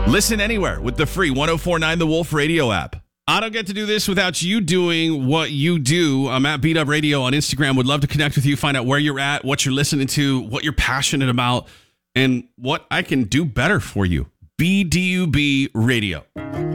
Listen anywhere with the free 1049 The Wolf radio app. I don't get to do this without you doing what you do. I'm at Beat Up Radio on Instagram. Would love to connect with you, find out where you're at, what you're listening to, what you're passionate about, and what I can do better for you. BDUB Radio.